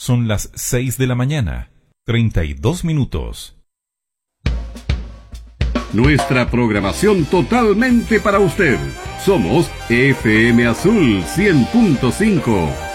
Son las 6 de la mañana, 32 minutos. Nuestra programación totalmente para usted. Somos FM Azul 100.5.